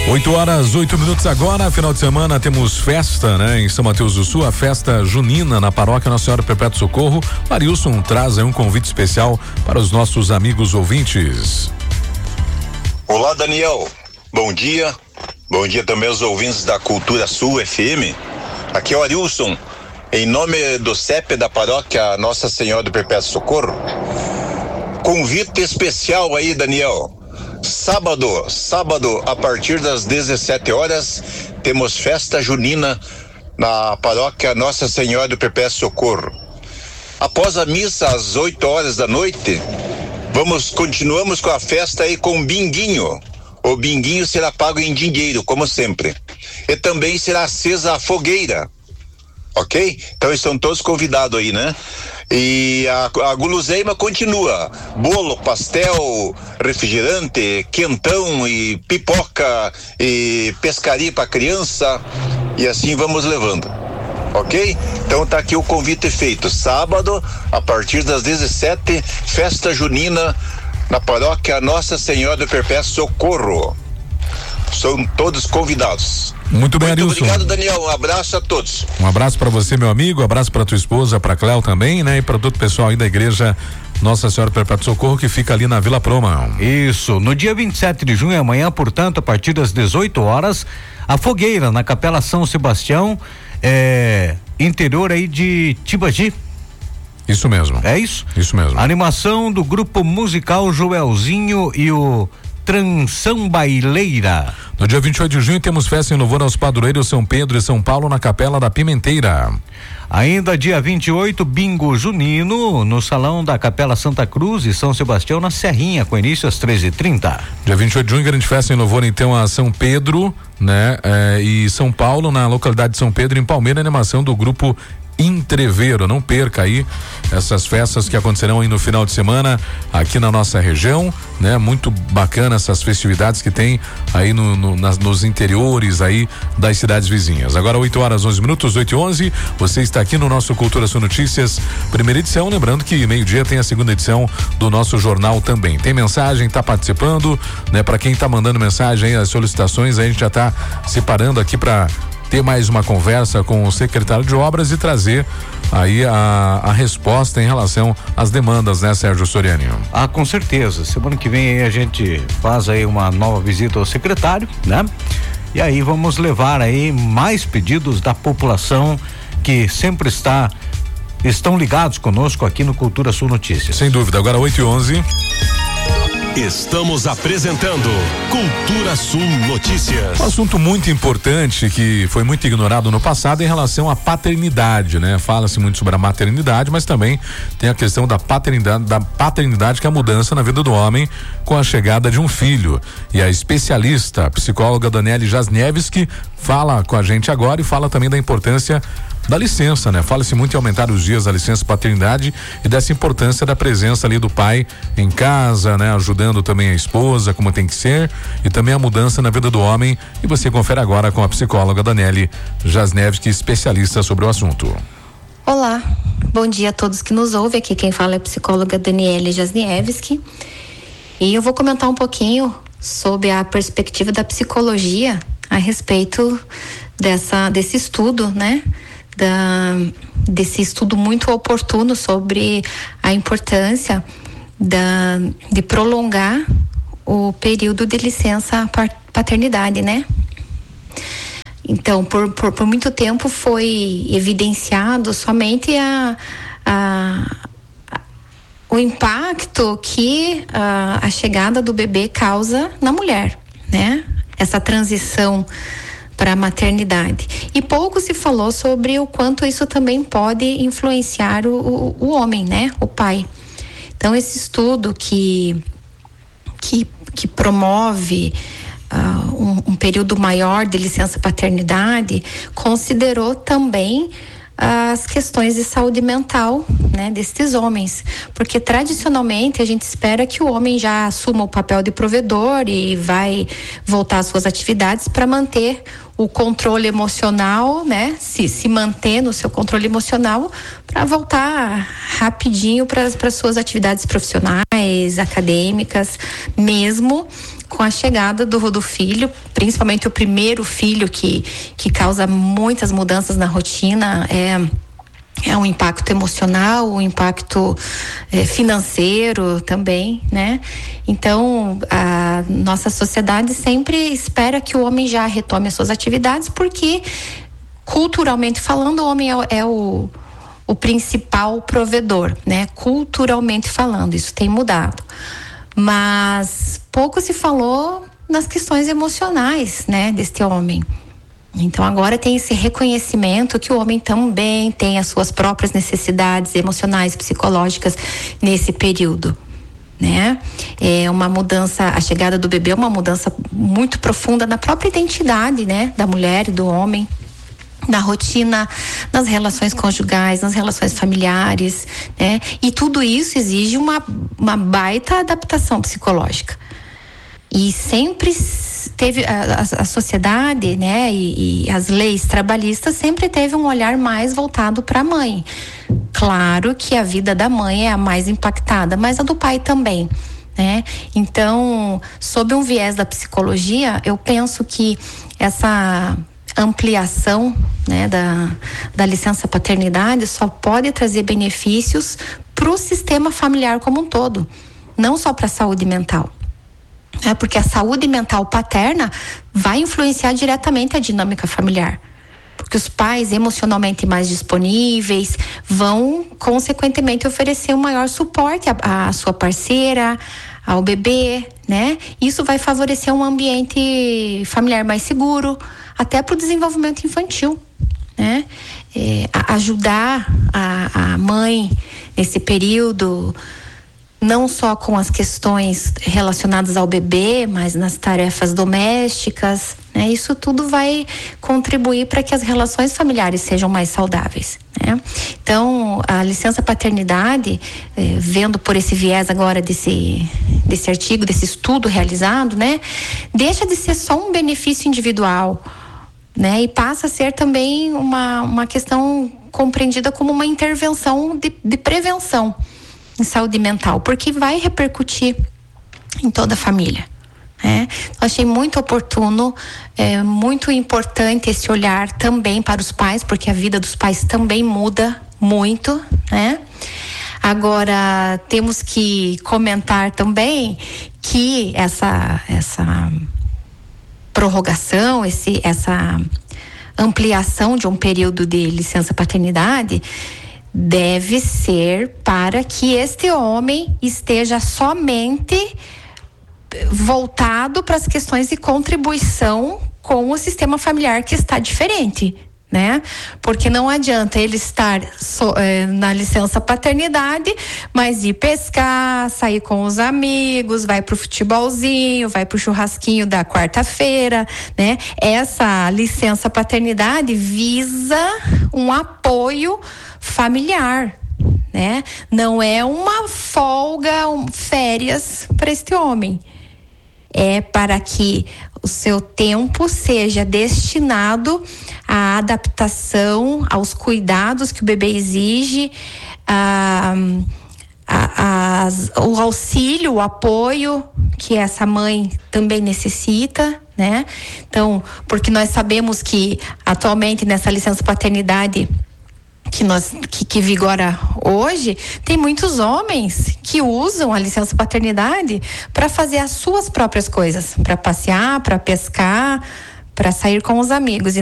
8h08 agora, final de semana temos festa, né? Em São Mateus do Sul, a festa junina na paróquia Nossa Senhora Perpétuo Socorro. O Arilson traz aí um convite especial para os nossos amigos ouvintes. Olá, Daniel, bom dia também aos ouvintes da Cultura Sul FM. Aqui é o Arilson, em nome do CEP da paróquia Nossa Senhora do Perpétuo Socorro. Convite especial aí, Daniel. Sábado, a partir das 17 horas, temos festa junina na paróquia Nossa Senhora do Perpétuo Socorro. Após a missa, às 8 horas da noite, continuamos com a festa aí com o binguinho. O binguinho será pago em dinheiro, como sempre. E também será acesa a fogueira. Ok? Então estão todos convidados aí, né? E a guloseima continua: bolo, pastel, refrigerante, quentão e pipoca e pescaria para criança, e assim vamos levando, ok? Então tá aqui o convite feito. Sábado, a partir das 17, festa junina na paróquia Nossa Senhora do Perpétuo Socorro. São todos convidados. Muito bem, Arilson. Obrigado, Daniel. Um abraço a todos. Um abraço para você, meu amigo. Um abraço para tua esposa, para Cléo também, né? E para todo o pessoal aí da igreja Nossa Senhora Perpétuo Socorro, que fica ali na Vila Proma. Isso. No dia 27 de junho, amanhã, portanto, a partir das 18 horas, a fogueira na Capela São Sebastião, interior aí de Tibagi. Isso mesmo. É isso? Isso mesmo. A animação do grupo musical Joelzinho e o Tranção Baileira. No dia 28 de junho temos festa em louvor aos padroeiros São Pedro e São Paulo na Capela da Pimenteira. Ainda dia 28, bingo junino no salão da Capela Santa Cruz e São Sebastião na Serrinha, com início às 13h30. Dia 28 de junho, grande festa em louvor então a São Pedro, né? E São Paulo na localidade de São Pedro, em Palmeira, animação do grupo Entreveiro. Não perca aí essas festas que acontecerão aí no final de semana aqui na nossa região, né? Muito bacana essas festividades que tem aí nos interiores aí das cidades vizinhas. Agora 8h11, 8h11, você está aqui no nosso Cultura Sul Notícias, primeira edição, lembrando que meio-dia tem a segunda edição do nosso jornal também. Tem mensagem, tá participando, né? Para quem tá mandando mensagem aí, as solicitações, a gente já tá separando aqui para ter mais uma conversa com o secretário de obras e trazer aí a resposta em relação às demandas, né, Sérgio Soriani? Ah, com certeza. Semana que vem aí a gente faz aí uma nova visita ao secretário, né? E aí vamos levar aí mais pedidos da população que sempre estão ligados conosco aqui no Cultura Sul Notícias. Sem dúvida. Agora 8h11. Estamos apresentando Cultura Sul Notícias. Um assunto muito importante que foi muito ignorado no passado em relação à paternidade, né? Fala-se muito sobre a maternidade, mas também tem a questão da paternidade, que é a mudança na vida do homem com a chegada de um filho. E a especialista, a psicóloga Daniele Jasniewski, fala com a gente agora e fala também da importância da licença, né? Fala-se muito em aumentar os dias da licença paternidade e dessa importância da presença ali do pai em casa, né? Ajudando também a esposa, como tem que ser, e também a mudança na vida do homem. E você confere agora com a psicóloga Daniele Jasniewski, especialista sobre o assunto. Olá, bom dia a todos que nos ouvem. Aqui quem fala é a psicóloga Daniele Jasniewski. E eu vou comentar um pouquinho sobre a perspectiva da psicologia a respeito desse estudo, né? Desse estudo muito oportuno sobre a importância de prolongar o período de licença paternidade, né? Então, por muito tempo foi evidenciado somente o impacto que a chegada do bebê causa na mulher, né? Essa transição para a maternidade. E pouco se falou sobre o quanto isso também pode influenciar o homem, né? O pai. Então, esse estudo que promove um período maior de licença paternidade considerou também as questões de saúde mental, né, destes homens, porque tradicionalmente a gente espera que o homem já assuma o papel de provedor e vai voltar às suas atividades para manter o controle emocional, né, se manter no seu controle emocional para voltar rapidinho para as suas atividades profissionais, acadêmicas, mesmo com a chegada do filho, principalmente o primeiro filho que causa muitas mudanças na rotina, é um impacto emocional, um impacto financeiro também, né? Então, a nossa sociedade sempre espera que o homem já retome as suas atividades, porque culturalmente falando, o homem é o principal provedor, né? Culturalmente falando, isso tem mudado. Mas pouco se falou nas questões emocionais, né, deste homem. Então agora tem esse reconhecimento que o homem também tem as suas próprias necessidades emocionais, psicológicas nesse período, né? É uma mudança, a chegada do bebê é uma mudança muito profunda na própria identidade, né, da mulher e do homem, na rotina, nas relações conjugais, nas relações familiares, né? E tudo isso exige uma baita adaptação psicológica. E sempre teve a sociedade, né, e as leis trabalhistas sempre teve um olhar mais voltado para a mãe. Claro que a vida da mãe é a mais impactada, mas a do pai também, né? Então, sob um viés da psicologia, eu penso que essa ampliação, né, da licença paternidade só pode trazer benefícios para o sistema familiar como um todo, não só para a saúde mental. Porque a saúde mental paterna vai influenciar diretamente a dinâmica familiar. Porque os pais emocionalmente mais disponíveis vão, consequentemente, oferecer um maior suporte à sua parceira, ao bebê, né? Isso vai favorecer um ambiente familiar mais seguro, até para o desenvolvimento infantil, né? Ajudar a mãe nesse período, não só com as questões relacionadas ao bebê, mas nas tarefas domésticas, né? Isso tudo vai contribuir para que as relações familiares sejam mais saudáveis, né? Então, a licença paternidade, vendo por esse viés agora desse artigo, desse estudo realizado, né? Deixa de ser só um benefício individual, né? E passa a ser também uma questão compreendida como uma intervenção de prevenção em saúde mental, porque vai repercutir em toda a família, né? Eu achei muito oportuno, muito importante esse olhar também para os pais, porque a vida dos pais também muda muito, né? Agora, temos que comentar também que essa prorrogação, essa ampliação de um período de licença paternidade deve ser para que este homem esteja somente voltado para as questões de contribuição com o sistema familiar que está diferente, né? Porque não adianta ele estar na licença paternidade, mas ir pescar, sair com os amigos, vai pro futebolzinho, vai pro churrasquinho da quarta-feira, né? Essa licença paternidade visa um apoio familiar, né? Não é uma folga, férias para este homem. É para que o seu tempo seja destinado à adaptação, aos cuidados que o bebê exige, o auxílio, o apoio que essa mãe também necessita, né? Então, porque nós sabemos que atualmente nessa licença paternidade que vigora hoje, tem muitos homens que usam a licença paternidade para fazer as suas próprias coisas, para passear, para pescar, para sair com os amigos.